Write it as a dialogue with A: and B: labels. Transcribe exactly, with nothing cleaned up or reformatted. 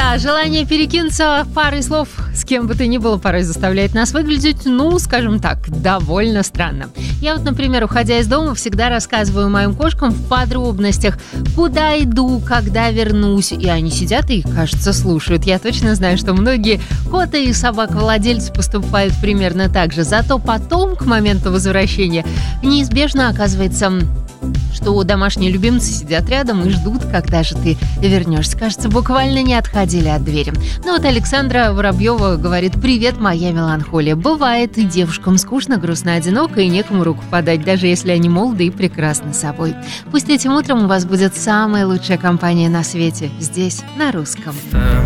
A: Да, желание перекинуться парой слов с кем бы то ни было порой заставляет нас выглядеть, ну, скажем так, довольно странно. Я вот, например, уходя из дома, всегда рассказываю моим кошкам в подробностях, куда иду, когда вернусь. И они сидят и, кажется, слушают. Я точно знаю, что многие коты и собак-владельцы поступают примерно так же. Зато потом, к моменту возвращения, неизбежно оказывается, что домашние любимцы сидят рядом и ждут, когда же ты вернешься. Кажется, буквально не отходили от двери. Ну вот Александра Воробьева говорит: «Привет, моя меланхолия. Бывает, и девушкам скучно, грустно, одиноко, и некому руку подать, даже если они молоды и прекрасны собой. Пусть этим утром у вас будет самая лучшая компания на свете, здесь, на Русском».